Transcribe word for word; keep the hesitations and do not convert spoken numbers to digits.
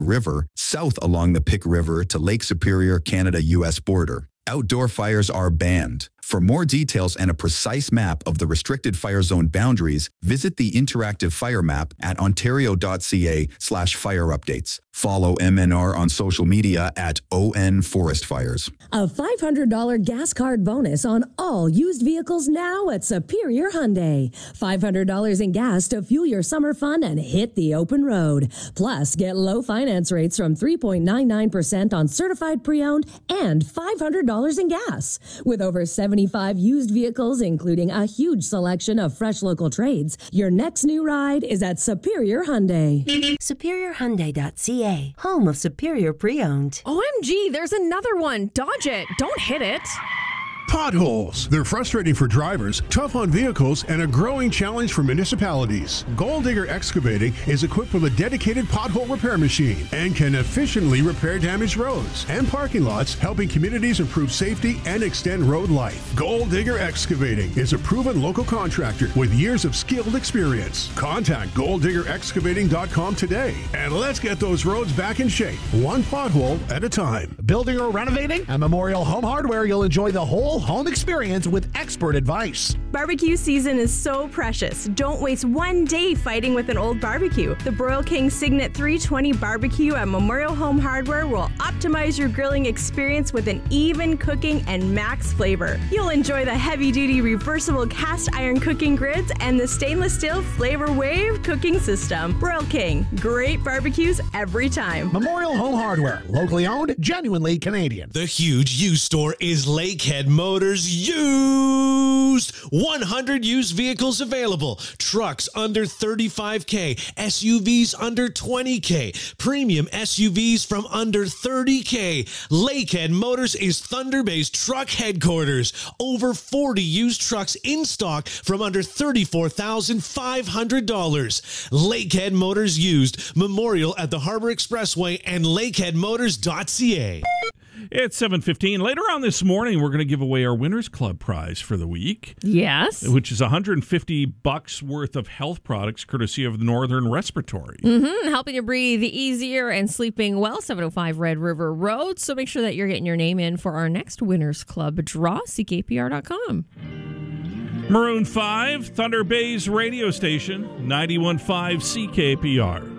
River, south along the Pic River to Lake Superior, Canada U S border. Outdoor fires are banned. For more details and a precise map of the restricted fire zone boundaries, visit the interactive fire map at ontario.ca slash fire updates. Follow M N R on social media at O N Forest Fires. A five hundred dollars gas card bonus on all used vehicles now at Superior Hyundai. five hundred dollars in gas to fuel your summer fun and hit the open road. Plus, get low finance rates from three point nine nine percent on certified pre-owned and five hundred dollars in gas. With over seventy-five used vehicles, including a huge selection of fresh local trades, your next new ride is at Superior Hyundai. Superior Hyundai dot C A, home of Superior Pre-Owned. O M G, there's another one. Dodge it. Don't hit it. Potholes. They're frustrating for drivers, tough on vehicles, and a growing challenge for municipalities. Gold Digger Excavating is equipped with a dedicated pothole repair machine and can efficiently repair damaged roads and parking lots, helping communities improve safety and extend road life. Gold Digger Excavating is a proven local contractor with years of skilled experience. Contact gold digger excavating dot com today and let's get those roads back in shape, one pothole at a time. Building or renovating? At Memorial Home Hardware, you'll enjoy the whole home experience with expert advice. Barbecue season is so precious. Don't waste one day fighting with an old barbecue. The Broil King Signet three twenty barbecue at Memorial Home Hardware will optimize your grilling experience with an even cooking and max flavor. You'll enjoy the heavy-duty reversible cast iron cooking grids and the stainless steel Flavor Wave cooking system. Broil King, great barbecues every time. Memorial Home Hardware, locally owned, genuinely Canadian. The huge used store is Lakehead Motors Used. one hundred used vehicles available. Trucks under thirty-five K, S U Vs under twenty K, premium S U Vs from under thirty K. Lakehead Motors is Thunder Bay's truck headquarters. Over forty used trucks in stock from under thirty-four thousand five hundred dollars. Lakehead Motors Used. Memorial at the Harbor Expressway and lakehead motors dot c a. It's seven fifteen. Later on this morning, we're going to give away our Winners Club prize for the week. Yes. Which is one hundred fifty bucks worth of health products courtesy of the Northern Respiratory. Mm-hmm. Helping you breathe easier and sleeping well, seven oh five Red River Road. So make sure that you're getting your name in for our next Winners Club draw, c k p r dot com. Maroon five, Thunder Bay's radio station, ninety-one point five C K P R.